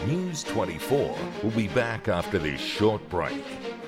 News 24 will be back after this short break.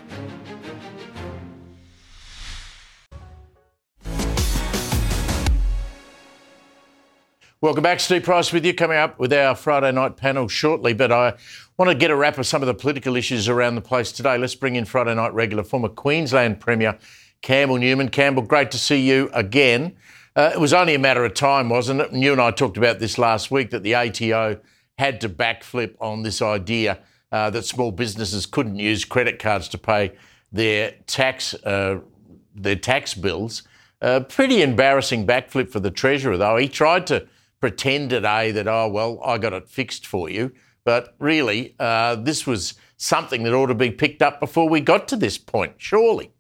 Welcome back. Steve Price with you, coming up with our Friday night panel shortly. But I want to get a wrap of some of the political issues around the place today. Let's bring in Friday night regular, former Queensland Premier Campbell Newman. Campbell, great to see you again. It was only a matter of time, wasn't it? And you and I talked about this last week, that the ATO had to backflip on this idea that small businesses couldn't use credit cards to pay their tax bills. Pretty embarrassing backflip for the Treasurer, though. He tried to pretend today that, oh, well, I got it fixed for you. But really, this was something that ought to be picked up before we got to this point, surely.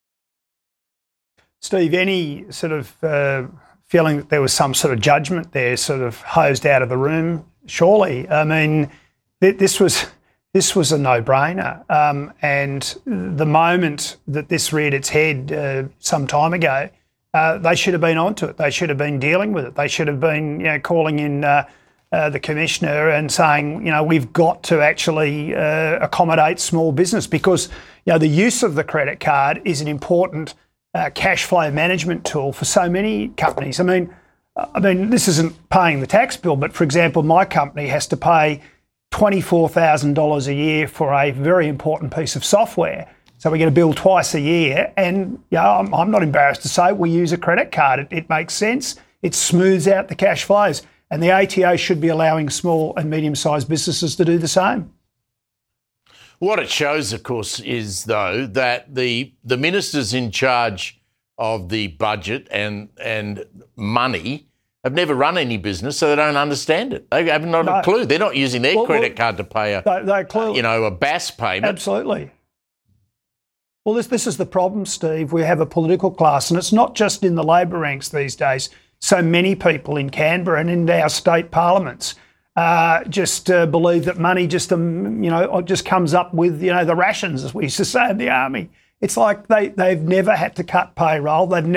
Steve, any sort of feeling that there was some sort of judgment there sort of hosed out of the room? Surely. I mean, this was a no-brainer. And the moment that this reared its head some time ago, they should have been onto it. They should have been dealing with it. They should have been, calling in the Commissioner and saying, we've got to actually accommodate small business because, the use of the credit card is an important cash flow management tool for so many companies. I mean, this isn't paying the tax bill, but for example, my company has to pay $24,000 a year for a very important piece of software. So we get a bill twice a year, and I'm not embarrassed to say we use a credit card. It makes sense. It smooths out the cash flows, and the ATO should be allowing small and medium-sized businesses to do the same. What it shows, of course, is, though, that the ministers in charge of the budget and money have never run any business, so they don't understand it. They have not a clue. They're not using their credit card to pay a BAS payment. Absolutely. Well, this is the problem, Steve. We have a political class, and it's not just in the Labor ranks these days. So many people in Canberra and in our state parliaments just believe that money just comes up with, the rations, as we used to say in the army. It's like they've never had to cut payroll. They've